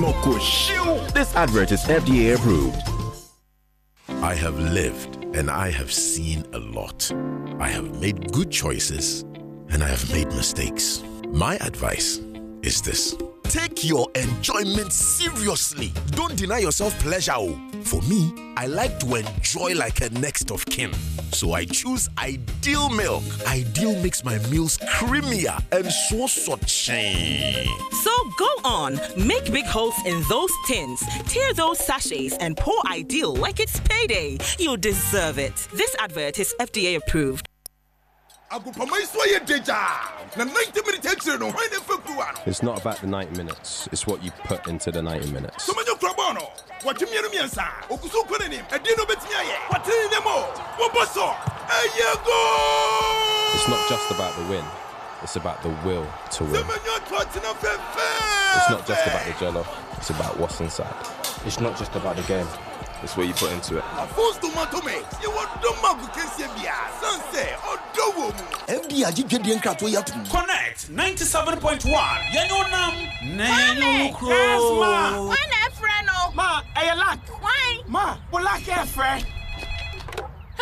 Moko shoo. This advert is FDA approved. I have lived and I have seen a lot. I have made good choices and I have made mistakes. My advice is this. Take your enjoyment seriously. Don't deny yourself pleasure. For me, I like to enjoy like a next of kin. So I choose Ideal Milk. Ideal makes my meals creamier and so chain. So go on, make big holes in those tins, tear those sachets, and pour Ideal like it's payday. You deserve it. This advert is FDA approved. It's not about the 90 minutes, it's what you put into the 90 minutes. It's not just about the win, it's about the will to win. It's not just about the jello, it's about what's inside. It's not just about the game, it's what you put into it. Connect 97.1. Yanonam. Nenukro. Ma, a luck. Why? Ma, Polak friend.